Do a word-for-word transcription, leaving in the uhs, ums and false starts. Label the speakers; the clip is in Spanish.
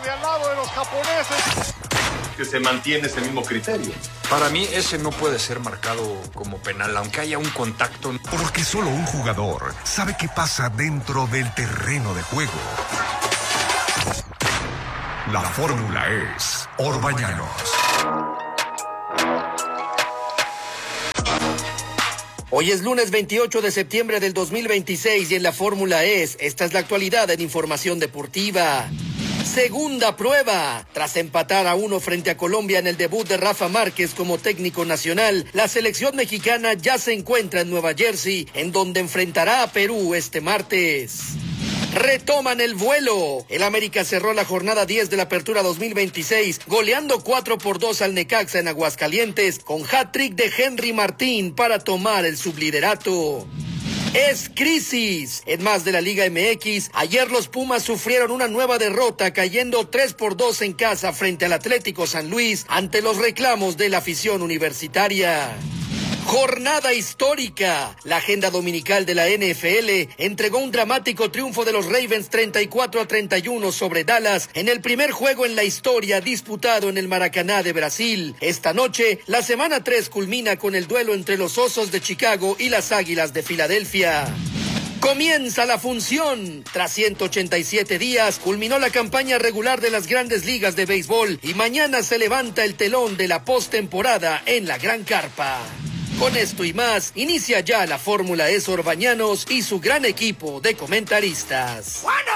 Speaker 1: de al lado de los japoneses.
Speaker 2: Que se mantiene ese mismo criterio.
Speaker 3: Para mí ese no puede ser marcado como penal, aunque haya un contacto.
Speaker 4: Porque solo un jugador sabe qué pasa dentro del terreno de juego. La fórmula es Orbañanos.
Speaker 5: Hoy es lunes veintiocho de septiembre del dos mil veintiséis y en la Fórmula E, esta es la actualidad en información deportiva. Segunda prueba. Tras empatar a uno frente a Colombia en el debut de Rafa Márquez como técnico nacional, la selección mexicana ya se encuentra en Nueva Jersey, en donde enfrentará a Perú este martes. Retoman el vuelo. El América cerró la jornada diez de la Apertura dos mil veintiséis, goleando cuatro por dos al Necaxa en Aguascalientes, con hat-trick de Henry Martín para tomar el subliderato. Es crisis. En más de la Liga M X, ayer los Pumas sufrieron una nueva derrota cayendo tres por dos en casa frente al Atlético San Luis ante los reclamos de la afición universitaria. Jornada histórica. La agenda dominical de la N F L entregó un dramático triunfo de los Ravens treinta y cuatro a treinta y uno sobre Dallas en el primer juego en la historia disputado en el Maracaná de Brasil. Esta noche, la semana tres culmina con el duelo entre los Osos de Chicago y las Águilas de Filadelfia. Comienza la función. Tras ciento ochenta y siete días, culminó la campaña regular de las grandes ligas de béisbol y mañana se levanta el telón de la postemporada en la Gran Carpa. Con esto y más, inicia ya la Fórmula E Orbañanos y su gran equipo de comentaristas. ¡Bueno!